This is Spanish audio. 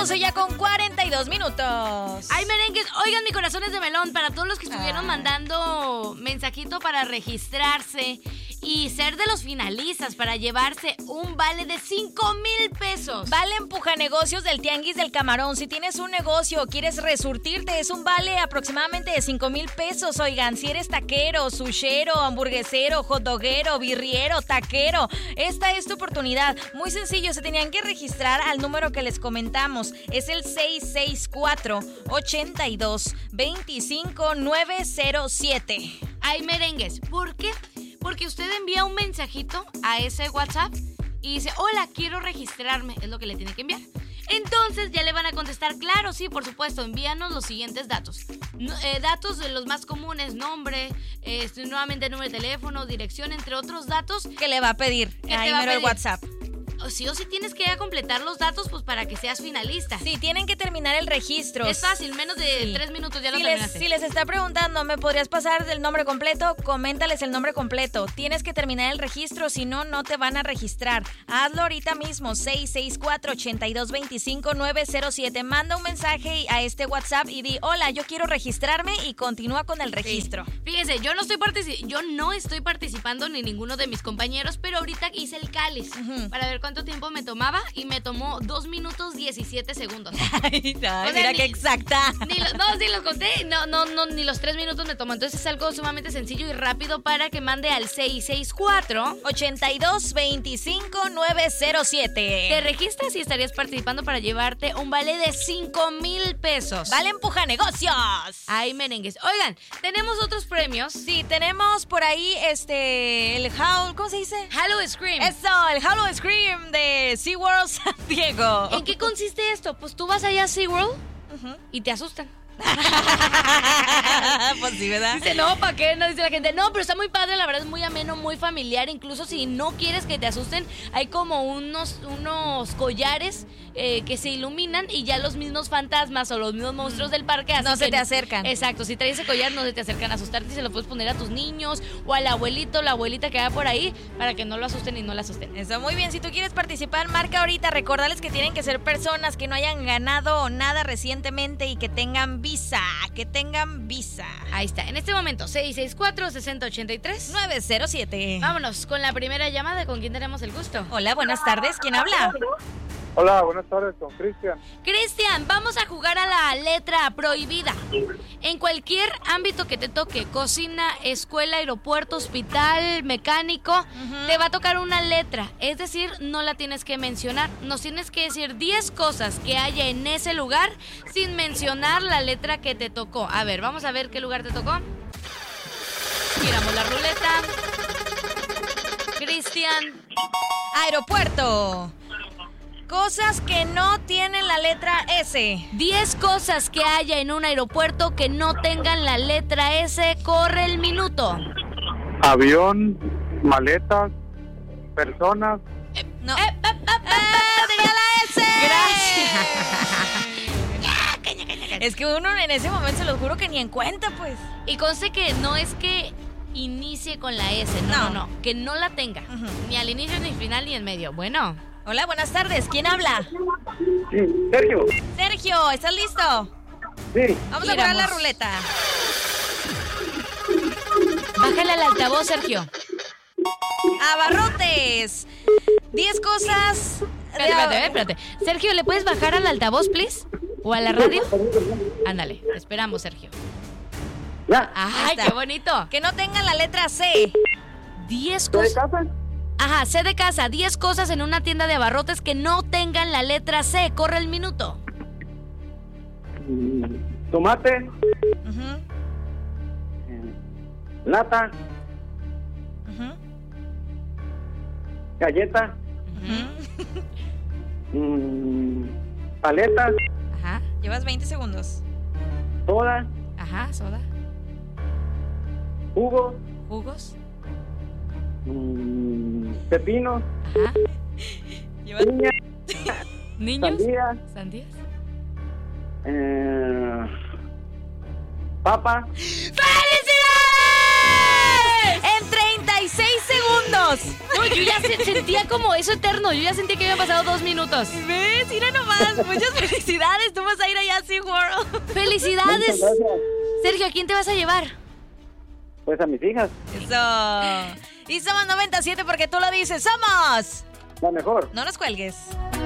12 ya con 42 minutos. Ay, merengues, oigan, mi corazón es de melón. Para todos los que estuvieron mandando mensajito para registrarse y ser de los finalistas para llevarse un vale de 5,000 pesos. Vale Empuja Negocios del Tianguis del Camarón. Si tienes un negocio o quieres resurtirte, es un vale aproximadamente de 5,000 pesos. Oigan, si eres taquero, sushero, hamburguesero, hotdoguero, birriero, taquero, esta es tu oportunidad. Muy sencillo, se tenían que registrar al número que les comentamos. Es el 664-82-25-907. Ay, merengues, ¿por qué? Porque usted envía un mensajito a ese WhatsApp y dice, hola, quiero registrarme. Es lo que le tiene que enviar. Entonces ya le van a contestar, claro, sí, por supuesto, envíanos los siguientes datos. Datos de los más comunes, nombre, nuevamente número de teléfono, dirección, entre otros datos. ¿Qué le va a pedir? Ahí mero el WhatsApp. Sí o sí tienes que completar los datos pues para que seas finalista. Sí, tienen que terminar el registro. Es fácil, menos de 3 minutos ya lo terminaste. Si les está preguntando, ¿me podrías pasar el nombre completo? Coméntales el nombre completo. Tienes que terminar el registro, si no, no te van a registrar. Hazlo ahorita mismo, 664-82-25-907. Manda un mensaje a este WhatsApp y di, hola, yo quiero registrarme y continúa con el registro. Sí. Fíjese, yo no estoy participando ni ninguno de mis compañeros, pero ahorita hice el cáliz para ver cuánto tiempo me tomaba y me tomó 2 minutos 17 segundos. Ay, mira qué exacta. Sí los conté, ni los 3 minutos me tomó. Entonces es algo sumamente sencillo y rápido para que mande al 664-82-25-907. Te registras y estarías participando para llevarte un vale de 5,000 pesos. Vale Empuja Negocios. Ay, merengues. Oigan, tenemos otros premios. Sí, tenemos por ahí el ¿cómo se dice? Halo Scream. Eso, el Halo Scream de SeaWorld San Diego. ¿En qué consiste esto? Pues tú vas allá a SeaWorld y te asustan. Pues sí, ¿verdad? Dice, no, ¿para qué? No, dice la gente, no, pero está muy padre, la verdad es muy ameno, muy familiar. Incluso si no quieres que te asusten, hay como unos collares que se iluminan y ya los mismos fantasmas o los mismos monstruos del parque no se te acercan. Exacto, si traes ese collar no se te acercan a asustarte y se lo puedes poner a tus niños o al abuelito o la abuelita que va por ahí para que no lo asusten y no la asusten. Eso, muy bien. Si tú quieres participar, marca ahorita. Recordarles que tienen que ser personas que no hayan ganado nada recientemente y que tengan visa. Ahí está, en este momento 664-6083-907. Vámonos con la primera llamada. ¿Con quién tenemos el gusto? Hola, buenas tardes, ¿quién habla? Hola, buenas tardes, con Cristian. Cristian, vamos a jugar a la letra prohibida. En cualquier ámbito que te toque, cocina, escuela, aeropuerto, hospital, mecánico, te va a tocar una letra. Es decir, no la tienes que mencionar. Nos tienes que decir 10 cosas que haya en ese lugar sin mencionar la letra que te tocó. A ver, vamos a ver qué lugar te tocó. Giramos la ruleta. Cristian. Aeropuerto. Cosas que no tienen la letra S. 10 cosas que haya en un aeropuerto que no tengan la letra S. Corre el minuto. Avión, maletas, personas. No. Tenía la S. Gracias. Es que uno en ese momento, se los juro que ni en cuenta, pues. Y conste que no es que inicie con la S. No. Que no la tenga. Ni al inicio, ni al final, ni en medio. Bueno. Hola, buenas tardes. ¿Quién habla? Sí, Sergio. Sergio, ¿estás listo? Sí. Vamos a jugar la ruleta. Bájale al altavoz, Sergio. Abarrotes. 10 cosas. Espérate. Sergio, ¿le puedes bajar al altavoz, please? ¿O a la radio? Ándale, te esperamos, Sergio. Ya. ¡Ay, qué bonito! Que no tengan la letra C. 10 ¿De cosas. casa? Ajá, C de casa. 10 cosas en una tienda de abarrotes que no tengan la letra C. Corre el minuto. Tomate, lata, galleta, paletas, Ajá, Llevas 20 segundos. soda, ajá, soda. jugo, Jugos. pepino, Ajá. piña, Niños. sandía, Sandías. papa. ¡Felicidades! En 36 segundos. minutos. No, yo ya sentía como eso eterno. Yo ya sentía que habían pasado 2 minutos. ¿Ves? Mira nomás. Muchas felicidades. Tú vas a ir allá a SeaWorld. ¡Felicidades! Muchas gracias. Sergio, ¿a quién te vas a llevar? Pues a mis hijas, Eso. Y somos 97 porque tú lo dices. ¡Somos! la mejor. No nos cuelgues.